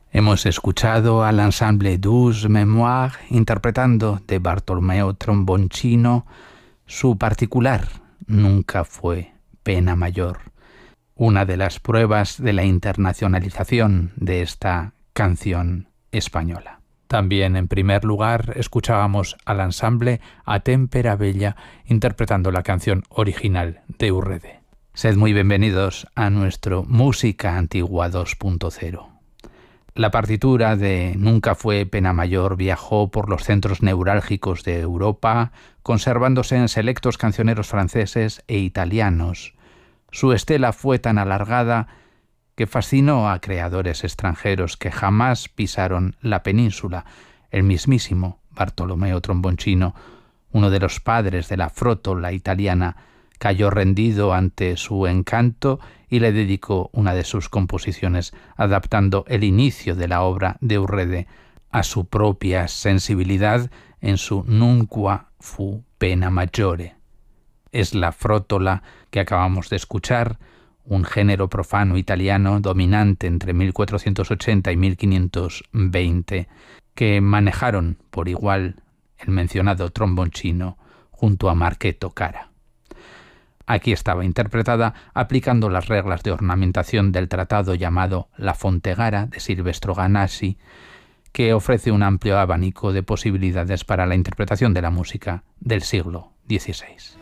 Hemos escuchado al ensemble Douze Mémoires interpretando de Bartolomeo Tromboncino su particular Nunca fue pena mayor, una de las pruebas de la internacionalización de esta canción española. También, en primer lugar, escuchábamos al ensamble A Tempera Bella interpretando la canción original de Urrede. Sed muy bienvenidos a nuestro Música Antigua 2.0. La partitura de Nunca fue pena mayor viajó por los centros neurálgicos de Europa, conservándose en selectos cancioneros franceses e italianos. Su estela fue tan alargada que fascinó a creadores extranjeros que jamás pisaron la península. El mismísimo Bartolomeo Tromboncino, uno de los padres de la frótola italiana, cayó rendido ante su encanto y le dedicó una de sus composiciones, adaptando el inicio de la obra de Urrede a su propia sensibilidad en su Nunca fu pena maggiore. Es la frótola que acabamos de escuchar, un género profano italiano dominante entre 1480 y 1520, que manejaron por igual el mencionado Tromboncino junto a Marchetto Cara. Aquí estaba interpretada aplicando las reglas de ornamentación del tratado llamado La Fontegara de Silvestro Ganassi, que ofrece un amplio abanico de posibilidades para la interpretación de la música del siglo XVI.